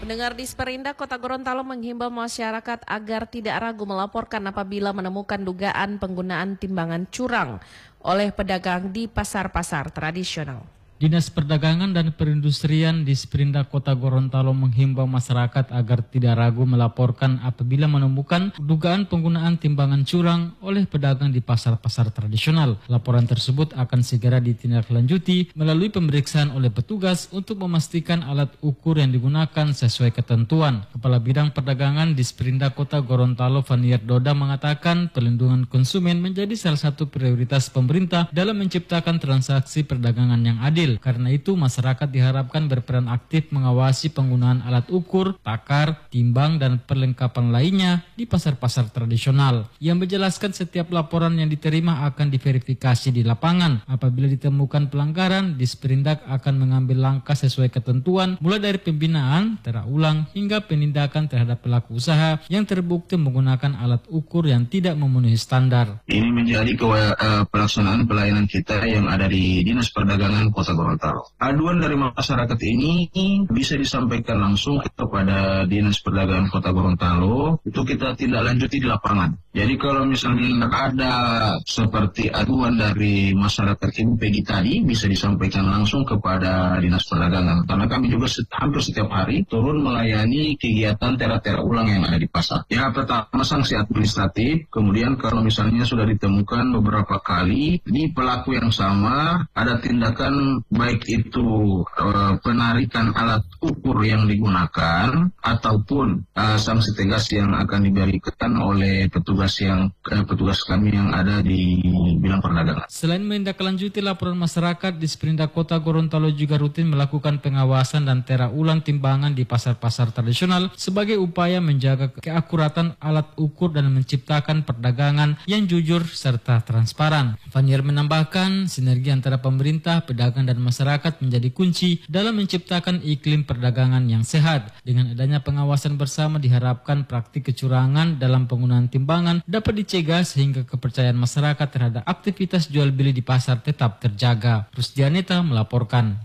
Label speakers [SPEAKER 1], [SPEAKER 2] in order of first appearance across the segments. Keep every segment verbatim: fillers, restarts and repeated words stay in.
[SPEAKER 1] Pendengar Disperindak Kota Gorontalo menghimbau masyarakat agar tidak ragu melaporkan apabila menemukan dugaan penggunaan timbangan curang oleh pedagang di pasar-pasar tradisional.
[SPEAKER 2] Dinas Perdagangan dan Perindustrian Disperindak Kota Gorontalo menghimbau masyarakat agar tidak ragu melaporkan apabila menemukan dugaan penggunaan timbangan curang oleh pedagang di pasar-pasar tradisional. Laporan tersebut akan segera ditindaklanjuti melalui pemeriksaan oleh petugas untuk memastikan alat ukur yang digunakan sesuai ketentuan. Kepala Bidang Perdagangan Disperindak Kota Gorontalo Vanier Doda mengatakan perlindungan konsumen menjadi salah satu prioritas pemerintah dalam menciptakan transaksi perdagangan yang adil. Karena itu masyarakat diharapkan berperan aktif mengawasi penggunaan alat ukur, takar, timbang, dan perlengkapan lainnya di pasar-pasar tradisional. Yang menjelaskan setiap laporan yang diterima akan diverifikasi di lapangan. Apabila ditemukan pelanggaran, Disperindak akan mengambil langkah sesuai ketentuan, mulai dari pembinaan, tera ulang, hingga penindakan terhadap pelaku usaha yang terbukti menggunakan alat ukur yang tidak memenuhi standar.
[SPEAKER 3] Ini menjadi kewa- uh, pelaksanaan pelayanan kita yang ada di Dinas Perdagangan Kota Gorontalo. Aduan dari masyarakat ini bisa disampaikan langsung kepada Dinas Perdagangan Kota Gorontalo, itu kita tindak lanjuti di lapangan. Jadi kalau misalnya ada seperti aduan dari masyarakat Ibu Peggy tadi, bisa disampaikan langsung kepada Dinas Perdagangan. Karena kami juga set, hampir setiap hari turun melayani kegiatan tera-tera ulang yang ada di pasar. Ya, pertama sanksi administratif, kemudian kalau misalnya sudah ditemukan beberapa kali di pelaku yang sama, ada tindakan baik itu uh, penarikan alat ukur yang digunakan ataupun uh, sanksi tegas yang akan diberikan oleh petugas yang uh, petugas kami yang ada di bidang perdagangan.
[SPEAKER 2] Selain menindaklanjuti laporan masyarakat, Disperindak Kota Gorontalo juga rutin melakukan pengawasan dan tera ulang timbangan di pasar-pasar tradisional sebagai upaya menjaga keakuratan alat ukur dan menciptakan perdagangan yang jujur serta transparan. Vanier menambahkan, sinergi antara pemerintah, pedagang, dan masyarakat menjadi kunci dalam menciptakan iklim perdagangan yang sehat. Dengan adanya pengawasan bersama diharapkan praktik kecurangan dalam penggunaan timbangan dapat dicegah sehingga kepercayaan masyarakat terhadap aktivitas jual beli di pasar tetap terjaga. Rusdianita melaporkan.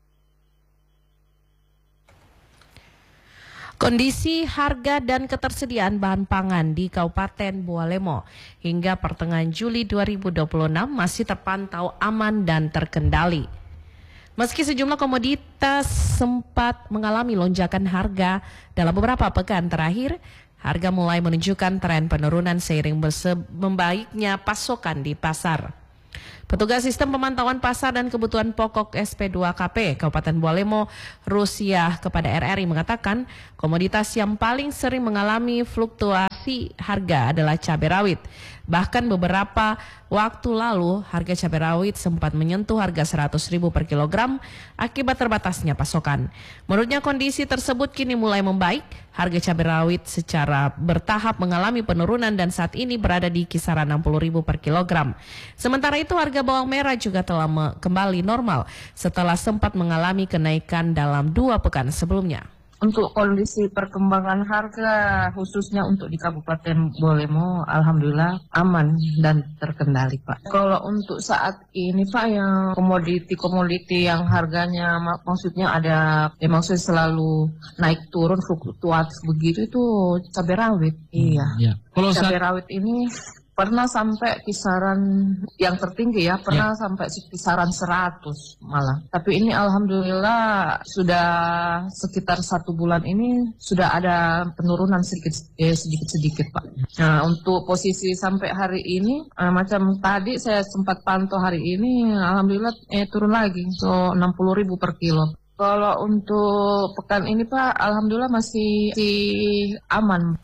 [SPEAKER 1] Kondisi harga dan ketersediaan bahan pangan di Kabupaten Bualemo hingga pertengahan Juli dua ribu dua puluh enam masih terpantau aman dan terkendali. Meski sejumlah komoditas sempat mengalami lonjakan harga dalam beberapa pekan terakhir, harga mulai menunjukkan tren penurunan seiring membaiknya pasokan di pasar. Petugas Sistem Pemantauan Pasar dan Kebutuhan Pokok S P dua K P Kabupaten Bualemo, Rusiah kepada R R I mengatakan komoditas yang paling sering mengalami fluktuasi harga adalah cabai rawit. Bahkan beberapa waktu lalu harga cabai rawit sempat menyentuh harga seratus ribu per kilogram akibat terbatasnya pasokan. Menurutnya kondisi tersebut kini mulai membaik. Harga cabai rawit secara bertahap mengalami penurunan dan saat ini berada di kisaran enam puluh ribu per kilogram. Sementara itu harga bawang merah juga telah kembali normal setelah sempat mengalami kenaikan dalam dua pekan sebelumnya.
[SPEAKER 4] Untuk kondisi perkembangan harga khususnya untuk di Kabupaten Bualemo, alhamdulillah aman dan terkendali, Pak. Kalau untuk saat ini, Pak, yang komoditi-komoditi yang harganya mak maksudnya ada, ya maksudnya selalu naik turun fluktuatif begitu itu cabai rawit. Hmm, iya. Ya. Kalau cabai saat... rawit ini pernah sampai kisaran yang tertinggi ya, pernah ya. sampai kisaran seratus malah. Tapi ini alhamdulillah sudah sekitar satu bulan ini sudah ada penurunan sedikit eh, sedikit-sedikit, Pak. Nah, untuk posisi sampai hari ini, eh, macam tadi saya sempat pantau hari ini, alhamdulillah eh, turun lagi, so enam puluh ribu per kilo. Kalau untuk pekan ini, Pak, alhamdulillah masih, masih aman.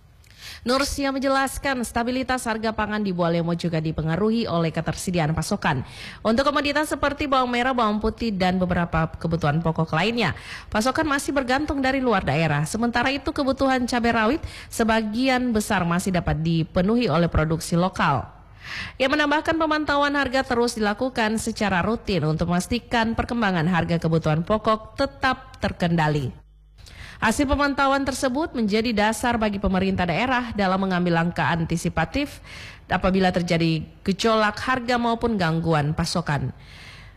[SPEAKER 1] Nursia menjelaskan stabilitas harga pangan di Bualemo juga dipengaruhi oleh ketersediaan pasokan. Untuk komoditas seperti bawang merah, bawang putih, dan beberapa kebutuhan pokok lainnya, pasokan masih bergantung dari luar daerah. Sementara itu kebutuhan cabai rawit sebagian besar masih dapat dipenuhi oleh produksi lokal. Ia menambahkan pemantauan harga terus dilakukan secara rutin untuk memastikan perkembangan harga kebutuhan pokok tetap terkendali. Hasil pemantauan tersebut menjadi dasar bagi pemerintah daerah dalam mengambil langkah antisipatif apabila terjadi gejolak harga maupun gangguan pasokan.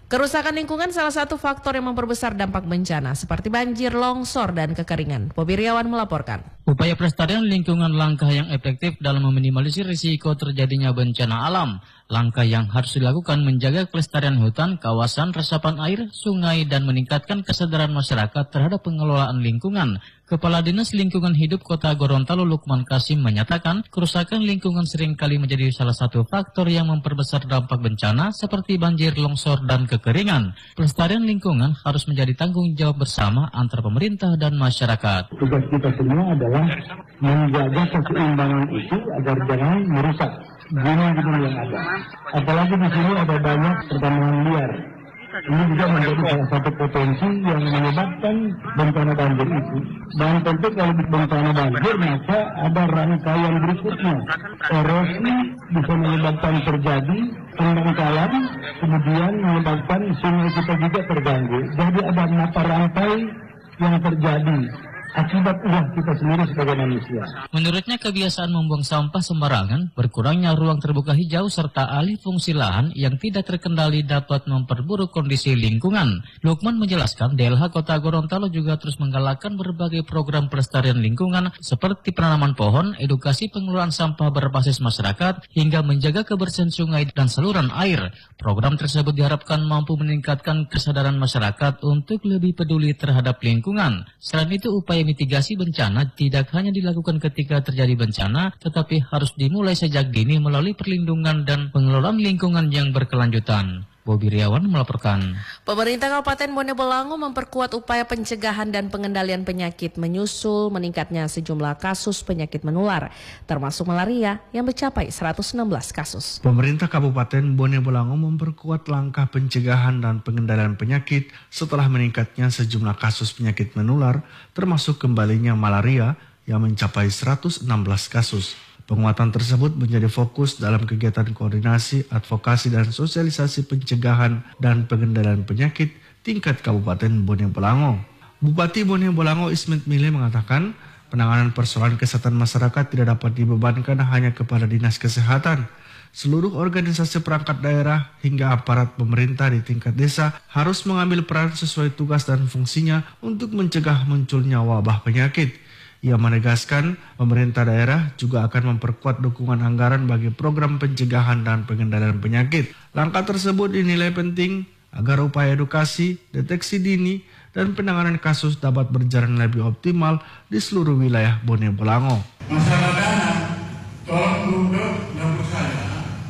[SPEAKER 1] Kerusakan lingkungan salah satu faktor yang memperbesar dampak bencana seperti banjir, longsor, dan kekeringan. Bobi Riawan melaporkan.
[SPEAKER 2] Upaya pelestarian lingkungan langkah yang efektif dalam meminimalisir risiko terjadinya bencana alam. Langkah yang harus dilakukan menjaga kelestarian hutan, kawasan resapan air, sungai, dan meningkatkan kesadaran masyarakat terhadap pengelolaan lingkungan. Kepala Dinas Lingkungan Hidup Kota Gorontalo Lukman Kasim menyatakan kerusakan lingkungan seringkali menjadi salah satu faktor yang memperbesar dampak bencana seperti banjir, longsor, dan kekeringan. Pelestarian lingkungan harus menjadi tanggung jawab bersama antara pemerintah dan masyarakat.
[SPEAKER 5] Tugas kita semua adalah menjaga keseimbangan itu agar jangan merusak gunung-gunung yang ada. Apalagi di sini ada banyak pertanaman liar. Ini juga menjadi salah satu potensi yang menyebabkan bencana banjir itu. Dan tentu kalau bencana banjir maka ada rangkaian berikutnya. Erosi bisa menyebabkan terjadi pendangkalan, kemudian menyebabkan sungai kita juga terganggu. Jadi ada mata rantai yang terjadi akibat ulah kita sendiri sebagai manusia.
[SPEAKER 2] Menurutnya kebiasaan membuang sampah sembarangan, berkurangnya ruang terbuka hijau, serta alih fungsi lahan yang tidak terkendali dapat memperburuk kondisi lingkungan. Lukman menjelaskan D L H Kota Gorontalo juga terus menggalakkan berbagai program pelestarian lingkungan seperti penanaman pohon, edukasi pengelolaan sampah berbasis masyarakat, hingga menjaga kebersihan sungai dan saluran air. Program tersebut diharapkan mampu meningkatkan kesadaran masyarakat untuk lebih peduli terhadap lingkungan. Selain itu, upaya mitigasi bencana tidak hanya dilakukan ketika terjadi bencana, tetapi harus dimulai sejak dini melalui perlindungan dan pengelolaan lingkungan yang berkelanjutan. Bobi Riawan melaporkan.
[SPEAKER 1] Pemerintah Kabupaten Bone Bolango memperkuat upaya pencegahan dan pengendalian penyakit menyusul meningkatnya sejumlah kasus penyakit menular, termasuk malaria yang mencapai seratus enam belas kasus.
[SPEAKER 6] Pemerintah Kabupaten Bone Bolango memperkuat langkah pencegahan dan pengendalian penyakit setelah meningkatnya sejumlah kasus penyakit menular, termasuk kembalinya malaria yang mencapai seratus enam belas kasus. Penguatan tersebut menjadi fokus dalam kegiatan koordinasi, advokasi, dan sosialisasi pencegahan dan pengendalian penyakit tingkat Kabupaten Bone Bolango. Bupati Bone Bolango Ismet Mile mengatakan penanganan persoalan kesehatan masyarakat tidak dapat dibebankan hanya kepada Dinas Kesehatan. Seluruh organisasi perangkat daerah hingga aparat pemerintah di tingkat desa harus mengambil peran sesuai tugas dan fungsinya untuk mencegah munculnya wabah penyakit. Ia menegaskan pemerintah daerah juga akan memperkuat dukungan anggaran bagi program pencegahan dan pengendalian penyakit. Langkah tersebut dinilai penting agar upaya edukasi, deteksi dini, dan penanganan kasus dapat berjalan lebih optimal di seluruh wilayah Bone Bolango.
[SPEAKER 7] Masalah dana, tolong duduk dapur saya.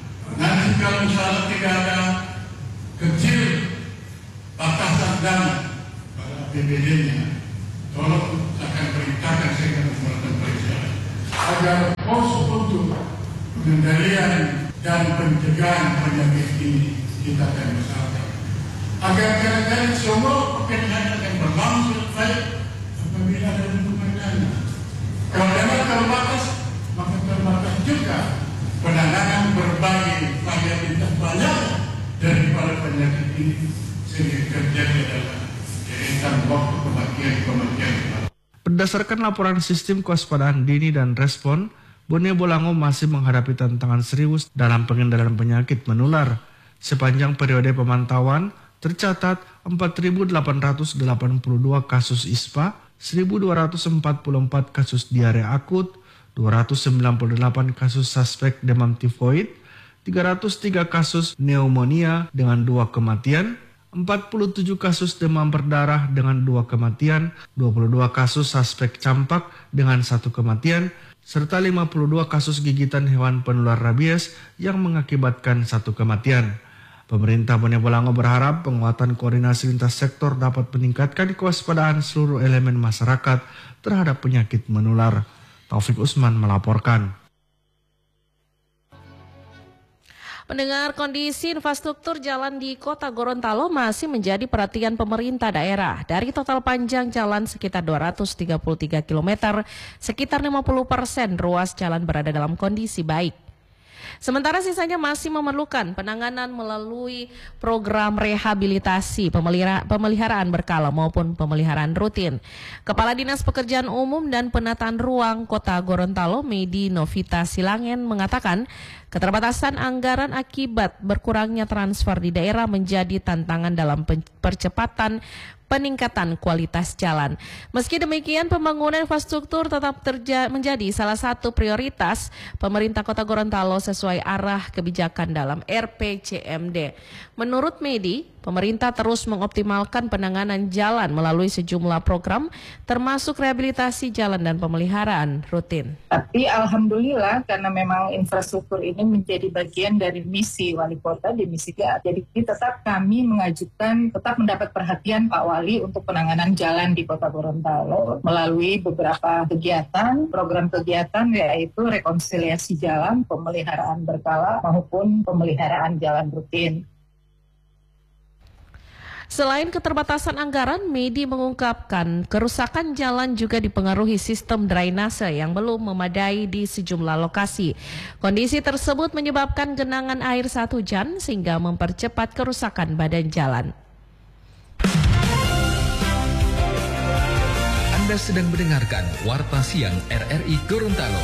[SPEAKER 7] Nanti kalau misalnya tidak ada kecil batasan dana pada A P B D-nya, tolong akan perintahkan saya akan melakukan perizinan agar pos untuk pengendalian dan pencegahan penyakit ini kita akan usahakan agar kadang-kadang semua pekerjaan akan berlangsung baik apabila ada dukungan dana. Kalau dana terbatas, maka terbatas juga penanganan berbagai variabilitas banyak daripada penyakit ini sehingga terjadi adalah deretan waktu kematian-kematian.
[SPEAKER 6] Berdasarkan laporan sistem kewaspadaan dini dan respon, Bone Bolango masih menghadapi tantangan serius dalam pengendalian penyakit menular. Sepanjang periode pemantauan, tercatat empat ribu delapan ratus delapan puluh dua kasus I S P A, seribu dua ratus empat puluh empat kasus diare akut, dua ratus sembilan puluh delapan kasus suspek demam tifoid, tiga ratus tiga kasus pneumonia dengan dua kematian, empat puluh tujuh kasus demam berdarah dengan dua kematian, dua puluh dua kasus suspek campak dengan satu kematian, serta lima puluh dua kasus gigitan hewan penular rabies yang mengakibatkan satu kematian. Pemerintah Bone Bolango berharap penguatan koordinasi lintas sektor dapat meningkatkan kewaspadaan seluruh elemen masyarakat terhadap penyakit menular. Taufik Usman melaporkan.
[SPEAKER 1] Pendengar, kondisi infrastruktur jalan di Kota Gorontalo masih menjadi perhatian pemerintah daerah. Dari total panjang jalan sekitar dua ratus tiga puluh tiga kilometer, sekitar lima puluh persen ruas jalan berada dalam kondisi baik. Sementara sisanya masih memerlukan penanganan melalui program rehabilitasi, pemelihara, pemeliharaan berkala maupun pemeliharaan rutin. Kepala Dinas Pekerjaan Umum dan Penataan Ruang Kota Gorontalo, Medi Novita Silangen, mengatakan keterbatasan anggaran akibat berkurangnya transfer di daerah menjadi tantangan dalam percepatan peningkatan kualitas jalan. Meski demikian, pembangunan infrastruktur tetap terja- menjadi salah satu prioritas pemerintah Kota Gorontalo sesuai arah kebijakan dalam R P C M D. Menurut Medi, pemerintah terus mengoptimalkan penanganan jalan melalui sejumlah program, termasuk rehabilitasi jalan dan pemeliharaan rutin.
[SPEAKER 8] Tapi alhamdulillah karena memang infrastruktur ini menjadi bagian dari misi wali kota di misi G A. Jadi tetap kami mengajukan, tetap mendapat perhatian Pak Wali untuk penanganan jalan di Kota Gorontalo melalui beberapa kegiatan, program kegiatan yaitu rekonsiliasi jalan, pemeliharaan berkala maupun pemeliharaan jalan rutin.
[SPEAKER 1] Selain keterbatasan anggaran, Medi mengungkapkan kerusakan jalan juga dipengaruhi sistem drainase yang belum memadai di sejumlah lokasi. Kondisi tersebut menyebabkan genangan air saat hujan sehingga mempercepat kerusakan badan jalan.
[SPEAKER 9] Anda sedang mendengarkan Warta Siang R R I Gorontalo.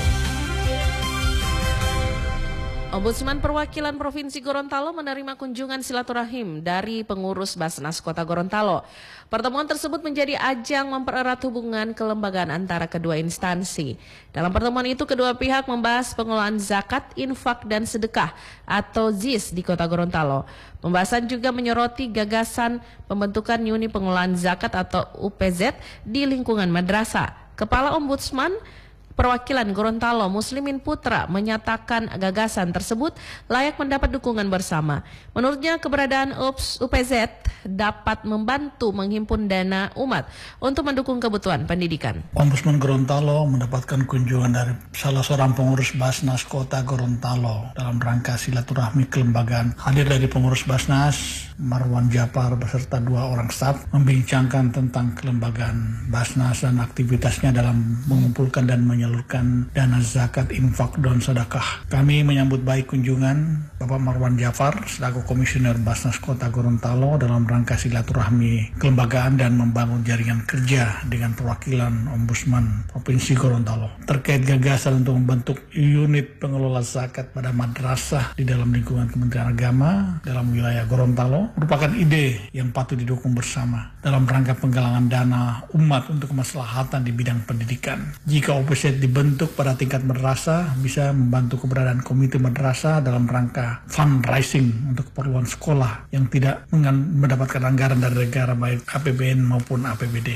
[SPEAKER 1] Ombudsman Perwakilan Provinsi Gorontalo menerima kunjungan silaturahim dari pengurus Basnas Kota Gorontalo. Pertemuan tersebut menjadi ajang mempererat hubungan kelembagaan antara kedua instansi. Dalam pertemuan itu, kedua pihak membahas pengelolaan zakat, infak, dan sedekah atau Z I S di Kota Gorontalo. Pembahasan juga menyoroti gagasan pembentukan Unit Pengelolaan Zakat atau U P Z di lingkungan madrasah. Kepala Ombudsman Perwakilan Gorontalo Muslimin Putra menyatakan gagasan tersebut layak mendapat dukungan bersama. Menurutnya keberadaan U P Z dapat membantu menghimpun dana umat untuk mendukung kebutuhan pendidikan.
[SPEAKER 10] Ombudsman Gorontalo mendapatkan kunjungan dari salah seorang pengurus Basnas Kota Gorontalo dalam rangka silaturahmi kelembagaan. Hadir dari pengurus Basnas, Marwan Japar beserta dua orang staf membincangkan tentang kelembagaan Basnas dan aktivitasnya dalam mengumpulkan dan menyalurkan dana zakat, infak, dan sedekah. Kami menyambut baik kunjungan Bapak Marwan Japar selaku Komisioner Basnas Kota Gorontalo dalam rangka silaturahmi kelembagaan dan membangun jaringan kerja dengan perwakilan Ombudsman Provinsi Gorontalo terkait gagasan untuk membentuk unit pengelola zakat pada madrasah di dalam lingkungan Kementerian Agama dalam wilayah Gorontalo merupakan ide yang patut didukung bersama dalam rangka penggalangan dana umat untuk kemaslahatan di bidang pendidikan. Jika O P Z dibentuk pada tingkat madrasah, bisa membantu keberadaan komite madrasah dalam rangka fundraising untuk keperluan sekolah yang tidak mendapatkan anggaran dari negara baik A P B N maupun A P B D.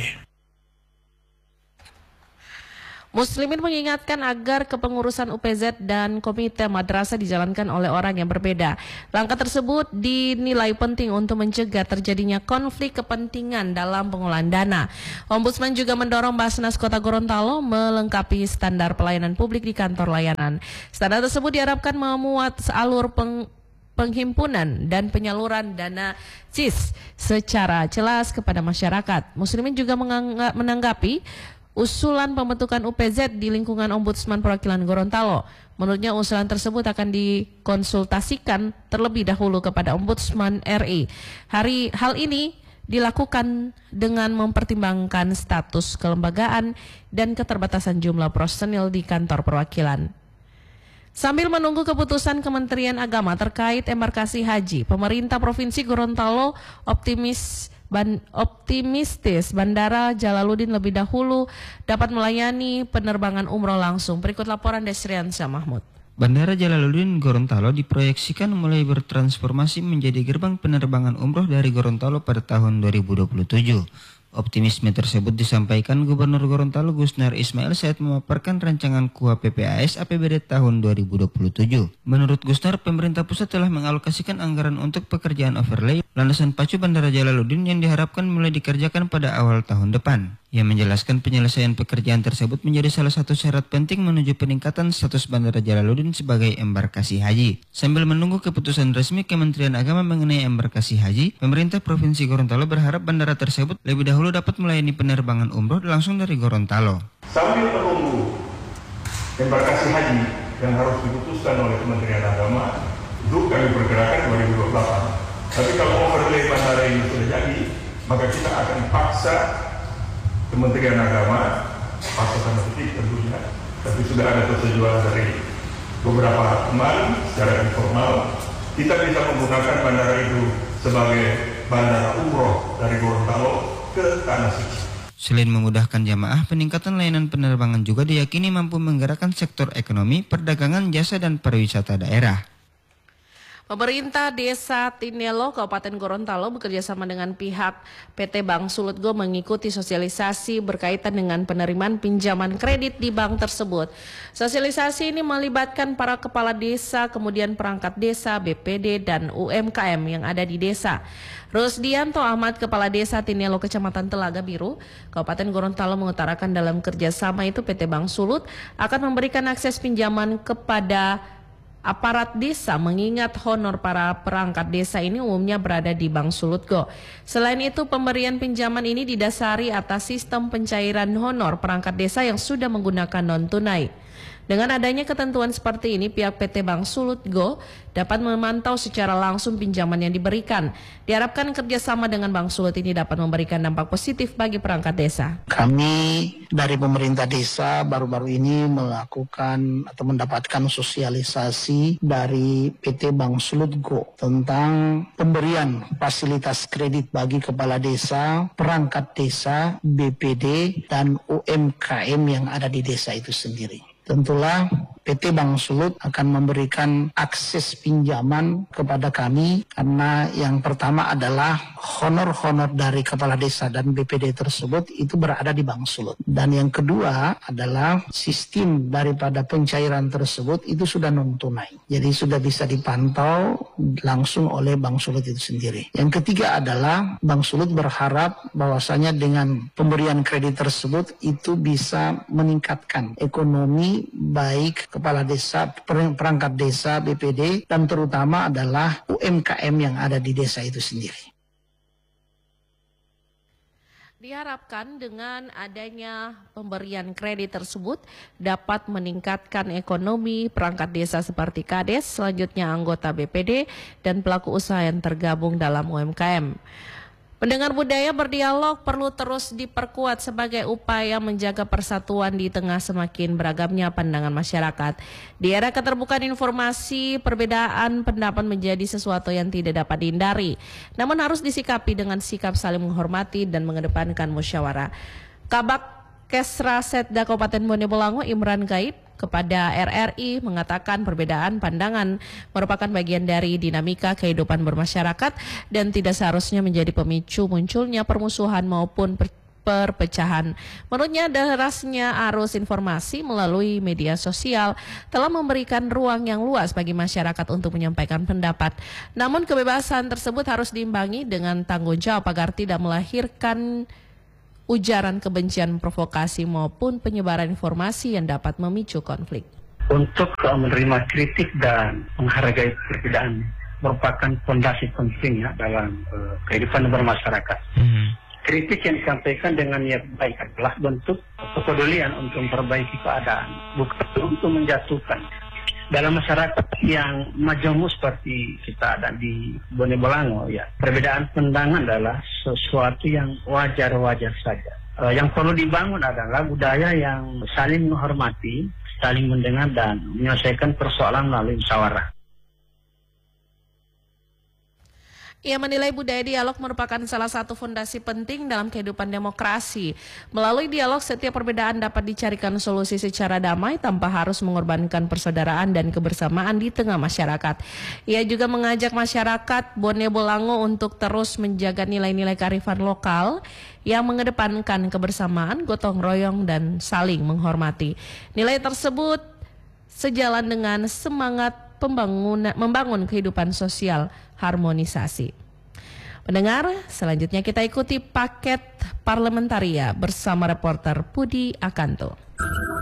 [SPEAKER 1] Muslimin mengingatkan agar kepengurusan U P Z dan komite madrasah dijalankan oleh orang yang berbeda. Langkah tersebut dinilai penting untuk mencegah terjadinya konflik kepentingan dalam pengolahan dana. Ombudsman juga mendorong Basnas Kota Gorontalo melengkapi standar pelayanan publik di kantor layanan. Standar tersebut diharapkan memuat alur peng penghimpunan dan penyaluran dana Z I S secara jelas kepada masyarakat. Muslimin juga menanggapi usulan pembentukan U P Z di lingkungan Ombudsman Perwakilan Gorontalo. Menurutnya usulan tersebut akan dikonsultasikan terlebih dahulu kepada Ombudsman R I. Hari hal ini dilakukan dengan mempertimbangkan status kelembagaan dan keterbatasan jumlah personil di kantor perwakilan. Sambil menunggu keputusan Kementerian Agama terkait embarkasi haji, pemerintah Provinsi Gorontalo optimis Ban, optimistis Bandara Jalaluddin lebih dahulu dapat melayani penerbangan umroh langsung. Berikut laporan Desriansyah Mahmud.
[SPEAKER 11] Bandara Jalaluddin Gorontalo diproyeksikan mulai bertransformasi menjadi gerbang penerbangan umroh dari Gorontalo pada tahun dua ribu dua puluh tujuh. Optimisme tersebut disampaikan Gubernur Gorontalo Gusnar Ismail saat memaparkan rancangan K U A P P A S A P B D tahun dua ribu dua puluh tujuh. Menurut Gusnar, pemerintah pusat telah mengalokasikan anggaran untuk pekerjaan overlay landasan pacu Bandara Jalaluddin yang diharapkan mulai dikerjakan pada awal tahun depan. Ia menjelaskan penyelesaian pekerjaan tersebut menjadi salah satu syarat penting menuju peningkatan status Bandara Jalaluddin sebagai embarkasi haji. Sambil menunggu keputusan resmi Kementerian Agama mengenai embarkasi haji, pemerintah Provinsi Gorontalo berharap bandara tersebut lebih dahulu dapat melayani penerbangan umroh langsung dari Gorontalo.
[SPEAKER 12] Sambil menunggu embarkasi haji
[SPEAKER 7] yang harus diputuskan oleh Kementerian Agama itu kami perkirakan dua ribu dua puluh delapan. Tapi kalau overlay bandara ini sudah jadi, maka kita akan paksa Kementerian Agama, paksa tanda petik tentunya, tapi sudah ada persetujuan dari beberapa teman secara informal, kita bisa menggunakan bandara itu sebagai bandara umroh dari Gorontalo ke Tanah Suci.
[SPEAKER 11] Selain memudahkan jamaah, peningkatan layanan penerbangan juga diyakini mampu menggerakkan sektor ekonomi, perdagangan, jasa, dan pariwisata daerah.
[SPEAKER 1] Pemerintah Desa Tinelo, Kabupaten Gorontalo bekerjasama dengan pihak P T Bank Sulut Go mengikuti sosialisasi berkaitan dengan penerimaan pinjaman kredit di bank tersebut. Sosialisasi ini melibatkan para kepala desa, kemudian perangkat desa, B P D, dan U M K M yang ada di desa. Rusdianto Ahmad, Kepala Desa Tinelo, Kecamatan Telaga Biru, Kabupaten Gorontalo mengutarakan dalam kerjasama itu P T Bank Sulut akan memberikan akses pinjaman kepada aparat desa mengingat honor para perangkat desa ini umumnya berada di Bank Sulut Go. Selain itu, pemberian pinjaman ini didasari atas sistem pencairan honor perangkat desa yang sudah menggunakan non-tunai. Dengan adanya ketentuan seperti ini, pihak P T Bank Sulut Go dapat memantau secara langsung pinjaman yang diberikan. Diharapkan kerjasama dengan Bank Sulut ini dapat memberikan dampak positif bagi perangkat desa.
[SPEAKER 12] Kami dari pemerintah desa baru-baru ini melakukan atau mendapatkan sosialisasi dari P T Bank Sulut Go tentang pemberian fasilitas kredit bagi kepala desa, perangkat desa, B P D, dan U M K M yang ada di desa itu sendiri. Tentulah P T Bank Sulut akan memberikan akses pinjaman kepada kami karena yang pertama adalah honor-honor dari kepala desa dan B P D tersebut itu berada di Bank Sulut. Dan yang kedua adalah sistem daripada pencairan tersebut itu sudah non-tunai. Jadi sudah bisa dipantau langsung oleh Bank Sulut itu sendiri. Yang ketiga adalah Bank Sulut berharap bahwasanya dengan pemberian kredit tersebut itu bisa meningkatkan ekonomi baik kepala desa, perangkat desa, B P D, dan terutama adalah U M K M yang ada di desa itu sendiri.
[SPEAKER 1] Diharapkan dengan adanya pemberian kredit tersebut dapat meningkatkan ekonomi perangkat desa seperti Kades, selanjutnya anggota B P D, dan pelaku usaha yang tergabung dalam U M K M. Pendengar budaya berdialog perlu terus diperkuat sebagai upaya menjaga persatuan di tengah semakin beragamnya pandangan masyarakat. Di era keterbukaan informasi, perbedaan pendapat menjadi sesuatu yang tidak dapat dihindari, namun harus disikapi dengan sikap saling menghormati dan mengedepankan musyawarah. Kabak Kesra Setda Kabupaten Bone Bolango Imran Gaib kepada R R I mengatakan perbedaan pandangan merupakan bagian dari dinamika kehidupan bermasyarakat dan tidak seharusnya menjadi pemicu munculnya permusuhan maupun per perpecahan. Menurutnya, derasnya arus informasi melalui media sosial telah memberikan ruang yang luas bagi masyarakat untuk menyampaikan pendapat. Namun kebebasan tersebut harus diimbangi dengan tanggung jawab agar tidak melahirkan ujaran kebencian, provokasi maupun penyebaran informasi yang dapat memicu konflik.
[SPEAKER 5] Untuk menerima kritik dan menghargai perbedaan merupakan fondasi penting ya dalam uh, kehidupan bermasyarakat. Hmm. Kritik yang disampaikan dengan niat baik adalah bentuk kepedulian untuk memperbaiki keadaan, bukan untuk menjatuhkan. Dalam masyarakat yang majemuk seperti kita ada di Bone Bolango, ya, perbedaan pandangan adalah sesuatu yang wajar-wajar saja. Uh, yang perlu dibangun adalah budaya yang saling menghormati, saling mendengar dan menyelesaikan persoalan melalui musyawarah.
[SPEAKER 1] Ia menilai budaya dialog merupakan salah satu fondasi penting dalam kehidupan demokrasi. Melalui dialog, setiap perbedaan dapat dicarikan solusi secara damai tanpa harus mengorbankan persaudaraan dan kebersamaan di tengah masyarakat. Ia juga mengajak masyarakat Bone Bolango untuk terus menjaga nilai-nilai kearifan lokal yang mengedepankan kebersamaan, gotong royong, dan saling menghormati. Nilai tersebut sejalan dengan semangat pembangunan, membangun kehidupan sosial harmonisasi. Pendengar, selanjutnya kita ikuti paket Parlementaria bersama reporter Pudi Akanto.